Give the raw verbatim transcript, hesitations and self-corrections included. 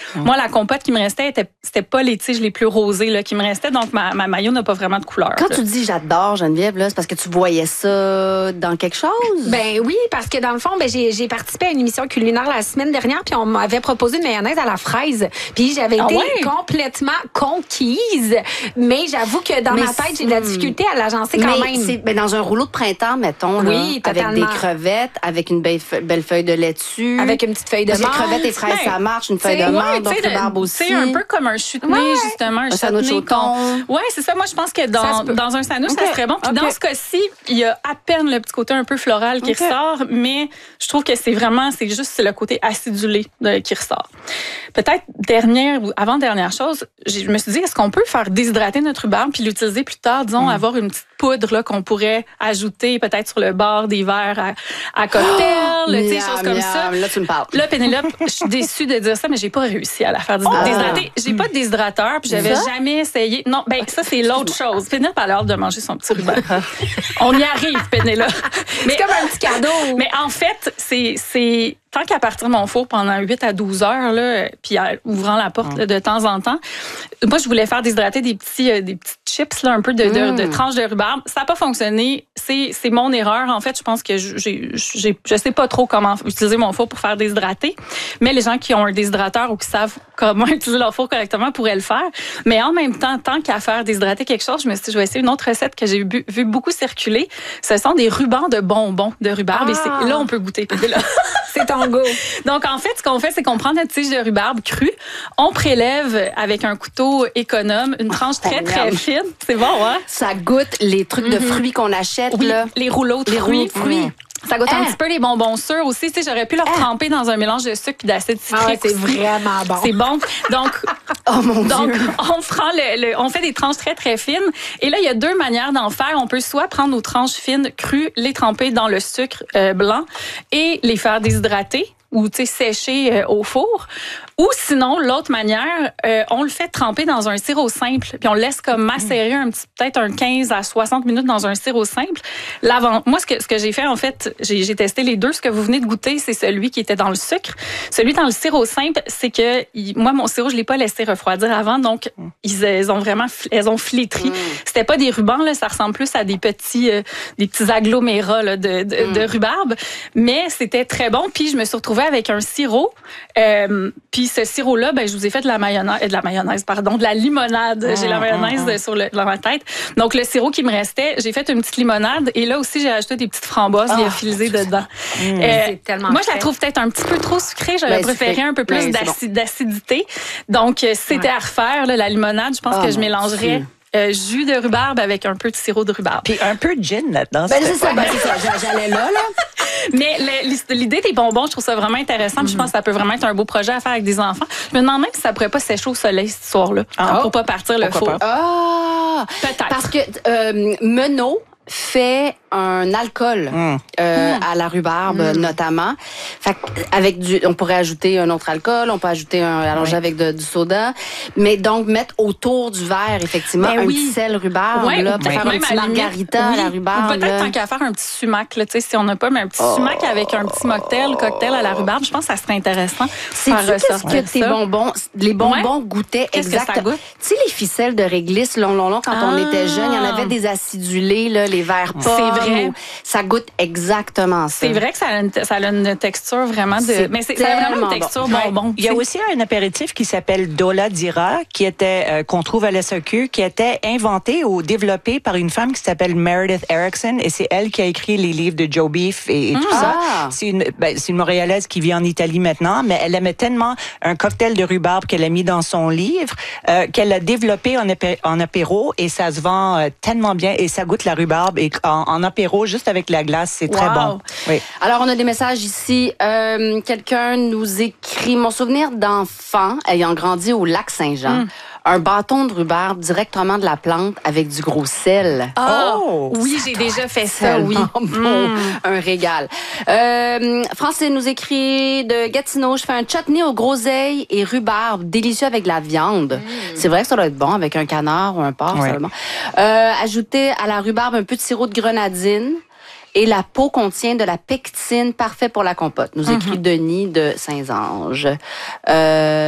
Mmh. Moi, la compote qui me restait, était, c'était pas les tiges les plus rosées là, qui me restaient, donc ma, ma mayo n'a pas vraiment de couleur. Quand là. tu dis j'adore, Geneviève, là, c'est parce que tu voyais ça dans quelque chose? Ben oui, parce que dans le fond, ben, j'ai, j'ai participé à une émission culinaire la semaine dernière, puis on m'avait proposé une mayonnaise à la fraise. Puis j'avais ah été ouais? complètement conquise, mais j'avoue que dans mais ma tête, j'ai de la difficulté à l'agencer quand mais même. C'est, ben dans un rouleau de printemps, mettons, oui, là, avec des crevettes, avec une belle, belle feuille de laitue. Avec une petite feuille de menthe. Parce que crevettes et fraises, ben, ça marche, une feuille de menthe, donc rhubarbe aussi. C'est un peu comme un chutney, ouais, justement. Un, un sandwich au thon. Oui, c'est ça. Moi, je pense que dans, dans un sandwich, okay. ça serait bon. Puis okay. dans ce cas-ci, il y a à peine le petit côté un peu floral qui okay. ressort, mais je trouve que c'est vraiment, c'est juste le côté acidulé de, qui ressort. Peut-être dernière ou avant-dernière chose, je me suis dit, est-ce qu'on peut faire déshydrater notre rhubarbe puis l'utiliser plus tard, disons, mm. avoir une petite poudre là, qu'on pourrait ajouter peut-être sur le bord des verres à, à cocktail, oh, des choses comme miam. ça. Là, tu me parles. Là, Pénélope, je suis déçue de dire ça, mais j'ai pas réussi à la faire déshydrater. Oh. J'ai pas de déshydrateur, puis j'avais ça? jamais essayé. Non, ben ça, c'est l'autre chose. Pénélope a l'air de manger son petit rhubarbe. On y arrive, Pénélope. Mais, c'est comme un petit cadeau. Mais en fait, c'est... c'est tant qu'à partir de mon four pendant huit à douze heures, là, puis en ouvrant la porte là, de temps en temps, moi, je voulais faire déshydrater des petits, euh, des petites chips, là, un peu de, de, de tranches de rhubarbe. Ça n'a pas fonctionné. C'est, c'est mon erreur. En fait, je pense que j'ai, j'ai, je sais pas trop comment utiliser mon four pour faire déshydrater. Mais les gens qui ont un déshydrateur ou qui savent comment utiliser leur four correctement pourraient le faire. Mais en même temps, tant qu'à faire déshydrater quelque chose, je me suis dit, je vais essayer une autre recette que j'ai vu, vu beaucoup circuler. Ce sont des rubans de bonbons de rhubarbe. Ah. Et c'est, là, on peut goûter. Là. C'est ton go. Donc, en fait, ce qu'on fait, c'est qu'on prend notre tige de rhubarbe crue, on prélève avec un couteau économe une tranche oh, très, très fine. C'est bon, hein? Ça goûte les trucs mm-hmm. de fruits qu'on achète, oui, là. Les rouleaux de les fruits. Rouleaux de fruits. Mm. Ça goûte ah. un petit peu les bonbons sûrs aussi. Tu sais, j'aurais pu leur ah. tremper dans un mélange de sucre et d'acide citrique. Ah ouais, c'est vraiment bon. C'est bon. Donc, oh mon donc Dieu. on prend le, le, on fait des tranches très très fines. Et là, il y a deux manières d'en faire. On peut soit prendre nos tranches fines crues, les tremper dans le sucre euh, blanc et les faire déshydrater ou tu sais sécher euh, au four. Ou sinon, l'autre manière, euh, on le fait tremper dans un sirop simple, puis on le laisse comme macérer un petit, peut-être un quinze à soixante minutes dans un sirop simple. L'avant, moi, ce que, ce que j'ai fait, en fait, j'ai, j'ai testé les deux. Ce que vous venez de goûter, c'est celui qui était dans le sucre. Celui dans le sirop simple, c'est que, il, moi, mon sirop, je l'ai pas laissé refroidir avant, donc ils, ils ont vraiment, elles ont flétri. Mm. C'était pas des rubans, là, ça ressemble plus à des petits, euh, des petits agglomérats là, de, de, mm. de rhubarbe, mais c'était très bon. Puis je me suis retrouvée avec un sirop, euh, puis ce sirop-là, ben, je vous ai fait de la mayonnaise, de la mayonnaise, pardon, de la limonade. Mmh, j'ai la mayonnaise mmh. sur le, dans ma tête. Donc, le sirop qui me restait, j'ai fait une petite limonade et là aussi, j'ai ajouté des petites framboises oh, lyophilisées dedans. Mmh, euh, c'est tellement moi, frais. je la trouve peut-être un petit peu trop sucrée. J'aurais ben, préféré sucré. un peu plus ben, d'acid, bon. d'acidité. Donc, si c'était ouais. à refaire, là, la limonade, je pense oh, que je mélangerais... Dieu. Euh, jus de rhubarbe avec un peu de sirop de rhubarbe. Puis un peu de gin là-dedans. Ben, c'est ça, ben, c'est ça. J'allais là, là. Mais l'idée des bonbons, je trouve ça vraiment intéressant. Mm-hmm. Je pense que ça peut vraiment être un beau projet à faire avec des enfants. Je me demande même si ça pourrait pas sécher au soleil ce soir-là. Ah, pour pas partir le four. Ah! Peut-être. Parce que euh, Menot fait un alcool mm. Euh, mm. à la rhubarbe mm. notamment. Fait avec du, on pourrait ajouter un autre alcool, on peut ajouter un allongé oui. avec de, du soda, mais donc mettre autour du verre effectivement ben un oui. petit sel rhubarbe ouais, là, pour faire un petit margarita oui. à la rhubarbe. Ou peut-être tant qu'à faire un petit sumac là, tu sais si on n'a pas mais un petit oh. sumac avec un petit mocktail, cocktail à la rhubarbe, je pense que ça serait intéressant. C'est qu'est-ce que tes bonbons, les bonbons ouais. goûtaient exactement. Tu sais les ficelles de réglisse long long long quand ah. on était jeune, il y en avait des acidulés là, les verres pommes. C'est vrai. Ça goûte exactement ça. C'est vrai que ça a une, ça a une texture vraiment de... C'est mais c'est, ça a vraiment une texture bon. bonbon. Ouais. Il y a aussi un apéritif qui s'appelle Dola Dira, qui était, euh, qu'on trouve à l'S A Q, qui était inventé ou développé par une femme qui s'appelle Meredith Erickson, et c'est elle qui a écrit les livres de Joe Beef et, et tout ah. ça. C'est une, ben, c'est une Montréalaise qui vit en Italie maintenant, mais elle aimait tellement un cocktail de rhubarbe qu'elle a mis dans son livre, euh, qu'elle a développé en, apé- en apéro, et ça se vend euh, tellement bien, et ça goûte la rhubarbe, et en, en apéro, juste avec la glace, c'est très wow. bon. Oui. Alors, on a des messages ici. Euh, quelqu'un nous écrit, mon souvenir d'enfant ayant grandi au lac Saint-Jean, mm. un bâton de rhubarbe directement de la plante avec du gros sel. Oh! Oui, j'ai déjà fait ça, oui. Bon, mm. Un régal. Euh, Francine nous écrit de Gatineau, je fais un chutney aux groseilles et rhubarbe, délicieux avec de la viande. Mm. C'est vrai que ça doit être bon avec un canard ou un porc, oui. ça bon. Euh, ajouter à la rhubarbe un peu de sirop de grenadine. Et la peau contient de la pectine, parfait pour la compote. Nous écrit mm-hmm. Denis de Saint-Ange. Euh,